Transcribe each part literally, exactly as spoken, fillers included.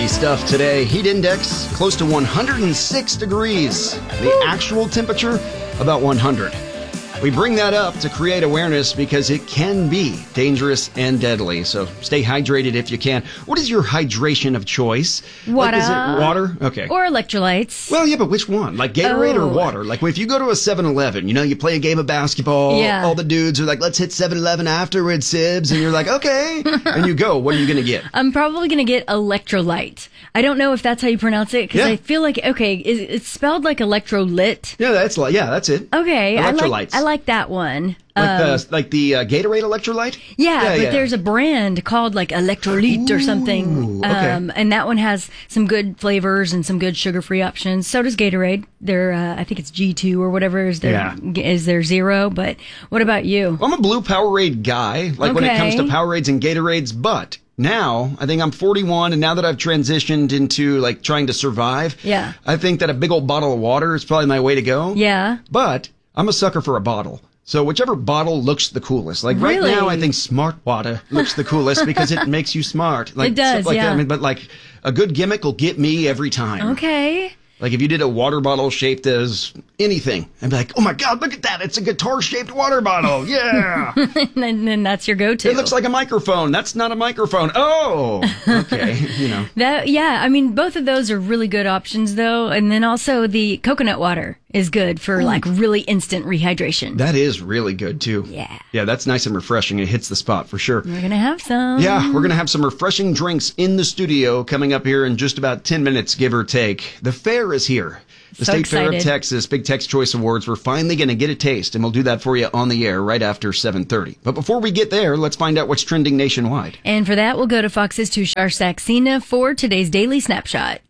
stuff today. Heat index close to one hundred six degrees. The actual temperature about one hundred. We bring that up to create awareness because it can be dangerous and deadly. So stay hydrated if you can. What is your hydration of choice? Water. Like, is it water? Okay. Or electrolytes. Well, yeah, but which one? Like Gatorade Oh. or water? Like if you go to a seven eleven, you know, you play a game of basketball. Yeah. All the dudes are like, let's hit seven eleven afterwards, Sibs. And you're like, okay. And you go. What are you going to get? I'm probably going to get electrolyte. I don't know if that's how you pronounce it because Yeah. I feel like, okay, is it's spelled like electrolyte. Yeah, that's like, yeah, that's it. Okay. I Electrolytes. like, I like that one. Like Um, the like the uh, Gatorade electrolyte? Yeah, but there's a brand called like Electrolyte or something. Ooh, okay. Um, and that one has some good flavors and some good sugar-free options. So does Gatorade. They're, uh, I think it's G two or whatever is their, Yeah. is their zero. But what about you? I'm a blue Powerade guy, like when it comes to Okay. Powerades and Gatorades, but now I think I'm forty-one, and now that I've transitioned into like trying to survive, Yeah. I think that a big old bottle of water is probably my way to go. Yeah. But I'm a sucker for a bottle. So whichever bottle looks the coolest. Like right Really? now, I think Smart Water looks the coolest because it makes you smart. Like It does, stuff like yeah. that. I mean, but like a good gimmick will get me every time. Okay. Like if you did a water bottle shaped as anything, I'd be like, oh my God, look at that. It's a guitar shaped water bottle. Yeah. and then that's your go-to. It looks like a microphone. That's not a microphone. Oh, okay. You know. That, yeah, I mean, both of those are really good options, though. And then also the coconut water is good for like really instant rehydration. That is really good too. Yeah. Yeah, that's nice and refreshing. It hits the spot for sure. We're going to have some. Yeah, we're going to have some refreshing drinks in the studio coming up here in just about ten minutes, give or take. The fair is here. The So State Fair of excited. Texas, Big Tex Choice Awards. We're finally going to get a taste, and we'll do that for you on the air right after seven thirty. But before we get there, let's find out what's trending nationwide. And for that, we'll go to Fox's Tushar Saxena for today's Daily Snapshot.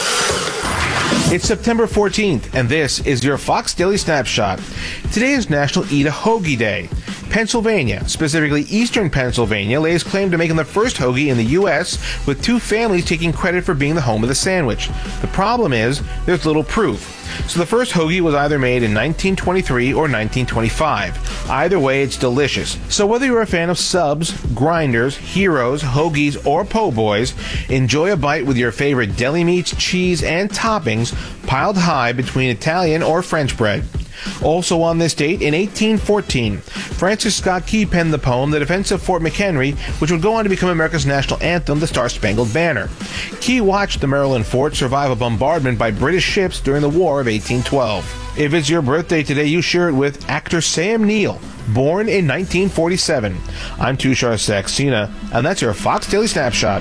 It's September fourteenth, and this is your Fox Daily Snapshot. Today is National Eat a Hoagie Day. Pennsylvania, specifically Eastern Pennsylvania, lays claim to making the first hoagie in the U S, with two families taking credit for being the home of the sandwich. The problem is, there's little proof. So the first hoagie was either made in nineteen twenty-three or nineteen twenty-five. Either way, it's delicious. So whether you're a fan of subs, grinders, heroes, hoagies, or po' boys, enjoy a bite with your favorite deli meats, cheese, and toppings piled high between Italian or French bread. Also on this date, in eighteen fourteen, Francis Scott Key penned the poem The Defense of Fort McHenry, which would go on to become America's national anthem, The Star-Spangled Banner. Key watched the Maryland fort survive a bombardment by British ships during the War of eighteen twelve. If it's your birthday today, you share it with actor Sam Neill, born in nineteen forty-seven. I'm Tushar Saxena, and that's your Fox Daily Snapshot.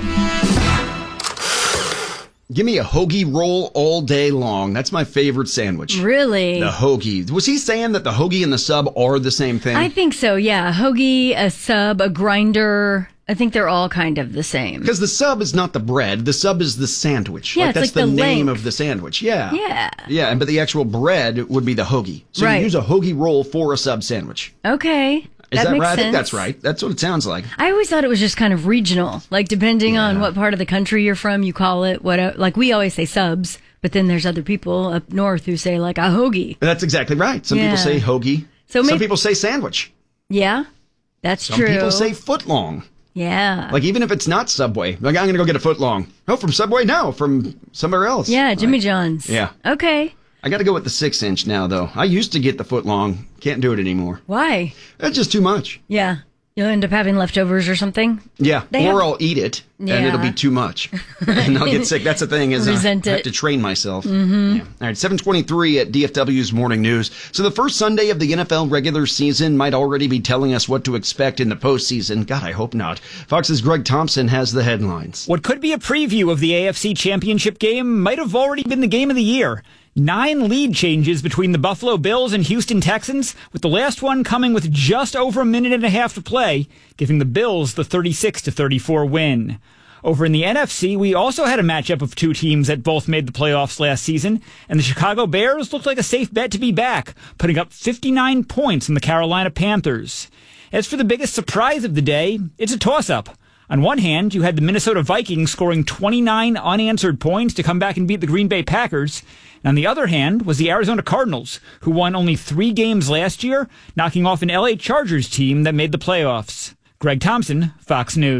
Give me a hoagie roll all day long. That's my favorite sandwich. Really? The hoagie. Was he saying that the hoagie and the sub are the same thing? I think so, yeah. A hoagie, a sub, a grinder. I think they're all kind of the same. Because the sub is not the bread. The sub is the sandwich. Yeah, like it's that's like the, the name length. of the sandwich. Yeah. Yeah. Yeah, but the actual bread would be the hoagie. So Right. you use a hoagie roll for a sub sandwich. Okay. Is that, that, makes right? I sense. think that's right. That's what it sounds like. I always thought it was just kind of regional. Like, depending on Yeah. what part of the country you're from, you call it what. Like, we always say subs, but then there's other people up north who say, like, a hoagie. That's exactly right. Some Yeah. people say hoagie. So Some maybe- people say sandwich. Yeah, that's Some true. people say footlong. Yeah. Like, even if it's not Subway. Like, I'm going to go get a footlong. Oh, from Subway? No, from somewhere else. yeah, Jimmy Like, John's. Yeah. Okay. I got to go with the six inch now, though. I used to get the footlong. Can't do it anymore. Why? That's just too much. Yeah. You'll end up having leftovers or something. Yeah, They or have- I'll eat it, and Yeah. it'll be too much, and I'll get sick. That's the thing is, uh, Resent I have it. to train myself. Mm-hmm. Yeah. All right, seven twenty-three at D F W's Morning News. So the first Sunday of the N F L regular season might already be telling us what to expect in the postseason. God, I hope not. Fox's Greg Thompson has the headlines. What could be a preview of the A F C Championship game might have already been the game of the year. Nine lead changes between the Buffalo Bills and Houston Texans, with the last one coming with just over a minute and a half to play, giving the Bills the thirty-six to thirty-four win. Over in the N F C, we also had a matchup of two teams that both made the playoffs last season, and the Chicago Bears looked like a safe bet to be back, putting up fifty-nine points on the Carolina Panthers. As for the biggest surprise of the day, it's a toss-up. On one hand, you had the Minnesota Vikings scoring twenty-nine unanswered points to come back and beat the Green Bay Packers. And on the other hand was the Arizona Cardinals, who won only three games last year, knocking off an L A Chargers team that made the playoffs. Greg Thompson, Fox News.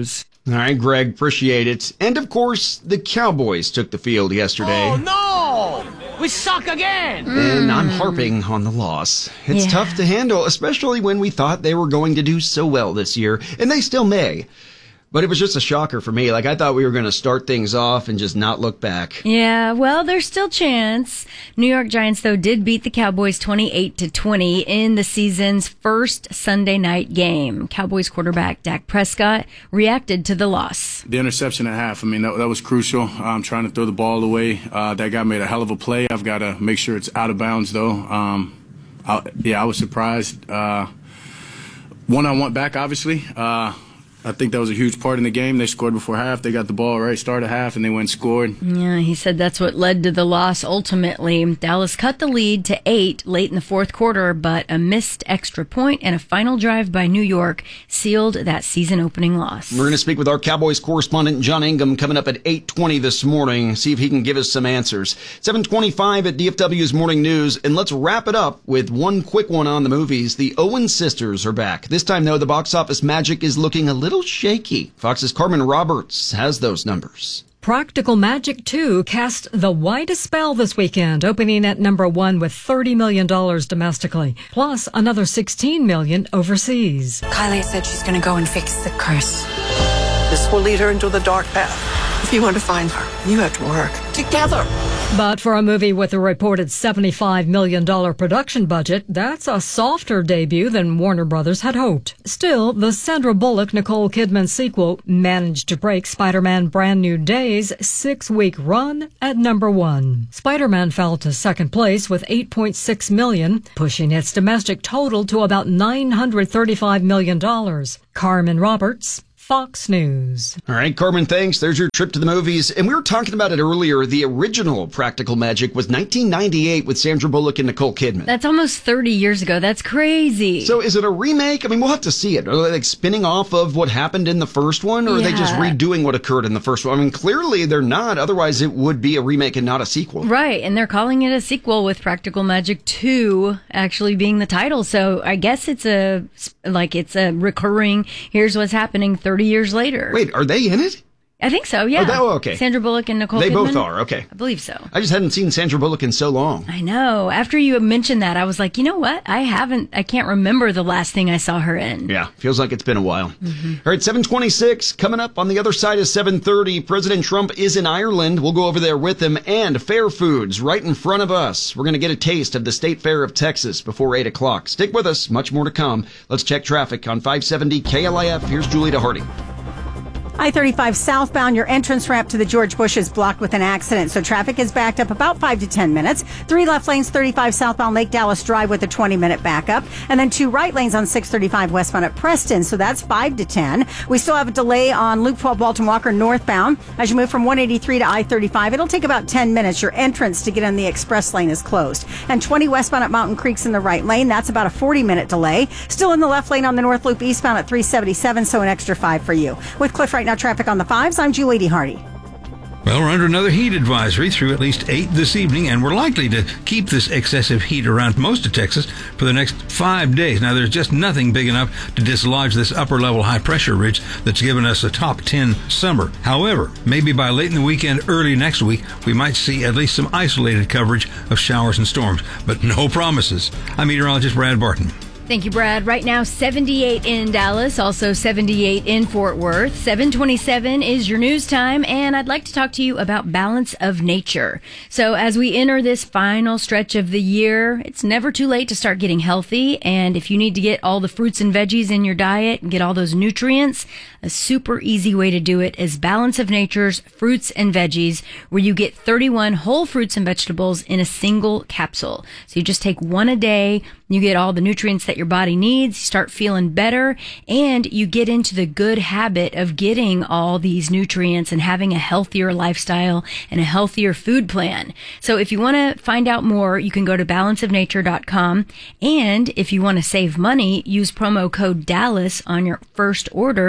All right, Greg, appreciate it. And, of course, the Cowboys took the field yesterday. Oh, no! We suck again! And I'm harping on the loss. It's Yeah. tough to handle, especially when we thought they were going to do so well this year, and they still may. But it was just a shocker for me. Like, I thought we were going to start things off and just not look back. Yeah, well, there's still chance. New York Giants, though, did beat the Cowboys twenty-eight to twenty in the season's first Sunday night game. Cowboys quarterback Dak Prescott reacted to the loss. The interception at half, I mean, that, that was crucial. I'm trying to throw the ball away. Uh, that guy made a hell of a play. I've got to make sure it's out of bounds, though. Um, I, yeah, I was surprised. Uh, one, I want back, obviously. Uh, I think that was a huge part in the game. They scored before half. They got the ball right, started half, and they went and scored. Yeah, he said that's what led to the loss ultimately. Dallas cut the lead to eight late in the fourth quarter, but a missed extra point and a final drive by New York sealed that season-opening loss. We're going to speak with our Cowboys correspondent, John Ingham, coming up at eight twenty this morning, see if he can give us some answers. seven twenty-five at D F W's Morning News, and let's wrap it up with one quick one on the movies. The Owen sisters are back. This time, though, the box office magic is looking a little shaky. Fox's Carmen Roberts has those numbers. Practical Magic two cast the widest spell this weekend, opening at number one with thirty million dollars domestically, plus another sixteen million dollars overseas. Kylie said she's going to go and fix the curse. This will lead her into the dark path. If you want to find her, you have to work together. But for a movie with a reported seventy-five million dollars production budget, that's a softer debut than Warner Brothers had hoped. Still, the Sandra Bullock-Nicole Kidman sequel managed to break Spider-Man Brand New Day's six-week run at number one. Spider-Man fell to second place with eight point six million dollars, pushing its domestic total to about nine hundred thirty-five million dollars. Carmen Roberts, Fox News. All right, Carmen, thanks. There's your trip to the movies. And we were talking about it earlier. The original Practical Magic was nineteen ninety-eight with Sandra Bullock and Nicole Kidman. That's almost thirty years ago. That's crazy. So is it a remake? I mean, we'll have to see it. Are they like spinning off of what happened in the first one, or are they just Yeah. redoing what occurred in the first one? I mean, clearly they're not. Otherwise, it would be a remake and not a sequel. Right, and they're calling it a sequel with Practical Magic two actually being the title. So I guess it's a, like, it's a recurring, here's what's happening thirty years later. Wait, are they in it? I think so, yeah. Oh, that- oh, okay. Sandra Bullock and Nicole They Kidman? both are, okay. I believe so. I just hadn't seen Sandra Bullock in so long. I know. After you mentioned that, I was like, you know what? I haven't, I can't remember the last thing I saw her in. Yeah, feels like it's been a while. All right, seven twenty-six, coming up on the other side of seven thirty. President Trump is in Ireland. We'll go over there with him. And Fair Foods right in front of us. We're going to get a taste of the State Fair of Texas before eight o'clock. Stick with us. Much more to come. Let's check traffic on five seventy K L I F. Here's Julie DeHardy. I thirty-five southbound, your entrance ramp to the George Bush is blocked with an accident, so traffic is backed up about five to ten minutes. Three left lanes, thirty-five southbound Lake Dallas Drive with a twenty-minute backup, and then two right lanes on six thirty-five westbound at Preston, so that's five to ten. We still have a delay on Loop twelve Walton Walker northbound. As you move from one eighty-three to I thirty-five, it'll take about ten minutes. Your entrance to get in the express lane is closed. And twenty westbound at Mountain Creek's in the right lane. That's about a forty-minute delay. Still in the left lane on the North Loop eastbound at three seventy-seven, so an extra five for you. With Cliff right now, traffic on the fives. I'm Julie DeHardy. Well, we're under another heat advisory through at least eight this evening, and we're likely to keep this excessive heat around most of Texas for the next five days. Now, there's just nothing big enough to dislodge this upper-level high-pressure ridge that's given us a top ten summer. However, maybe by late in the weekend, early next week, we might see at least some isolated coverage of showers and storms, but no promises. I'm meteorologist Brad Barton. Thank you, Brad. Right now, seventy-eight in Dallas, also seventy-eight in Fort Worth. seven twenty-seven is your news time, and I'd like to talk to you about balance of nature. So as we enter this final stretch of the year, it's never too late to start getting healthy, and if you need to get all the fruits and veggies in your diet and get all those nutrients, a super easy way to do it is Balance of Nature's Fruits and Veggies, where you get thirty-one whole fruits and vegetables in a single capsule. So you just take one a day, you get all the nutrients that your body needs, you start feeling better, and you get into the good habit of getting all these nutrients and having a healthier lifestyle and a healthier food plan. So if you want to find out more, you can go to balance of nature dot com, and if you want to save money, use promo code Dallas on your first order.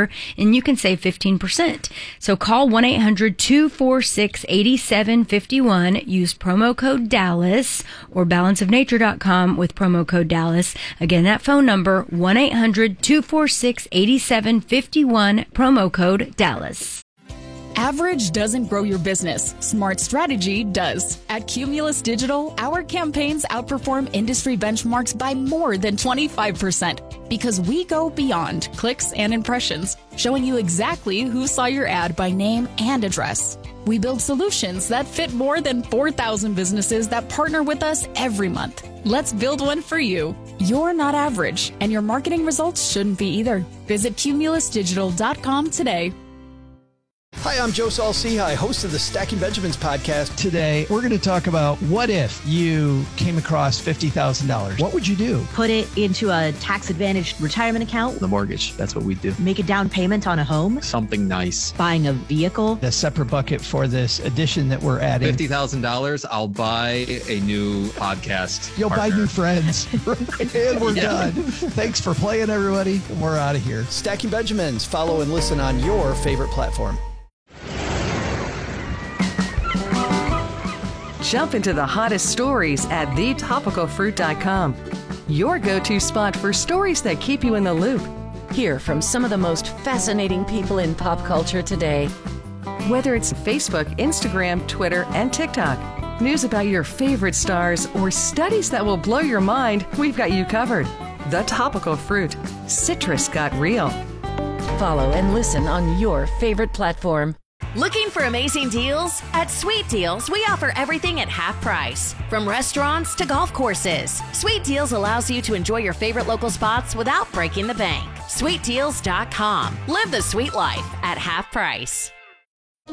and you can save fifteen percent. So call one eight hundred two four six eight seven five one, use promo code Dallas, or balance of nature dot com with promo code Dallas. Again, that phone number, one eight hundred two four six eight seven five one, promo code Dallas. Average doesn't grow your business. Smart strategy does. At Cumulus Digital, our campaigns outperform industry benchmarks by more than twenty-five percent because we go beyond clicks and impressions, showing you exactly who saw your ad by name and address. We build solutions that fit more than four thousand businesses that partner with us every month. Let's build one for you. You're not average, and your marketing results shouldn't be either. Visit cumulus digital dot com today. Hi, I'm Joe Saul-Sehy, host of the Stacking Benjamins podcast. Today, we're going to talk about what if you came across fifty thousand dollars? What would you do? Put it into a tax-advantaged retirement account. The mortgage, that's what we do. Make a down payment on a home. Something nice. Buying a vehicle. A separate bucket for this addition that we're adding. fifty thousand dollars, I'll buy a new podcast You'll partner. buy new friends. And we're Yeah. done. Thanks for playing, everybody. And we're out of here. Stacking Benjamins. Follow and listen on your favorite platform. Jump into the hottest stories at the topical fruit dot com. Your go-to spot for stories that keep you in the loop. Hear from some of the most fascinating people in pop culture today. Whether it's Facebook, Instagram, Twitter, and TikTok, news about your favorite stars, or studies that will blow your mind, we've got you covered. The Topical Fruit. Citrus got real. Follow and listen on your favorite platform. Looking for amazing deals? At Sweet Deals, we offer everything at half price. From restaurants to golf courses, Sweet Deals allows you to enjoy your favorite local spots without breaking the bank. sweet deals dot com. Live the sweet life at half price.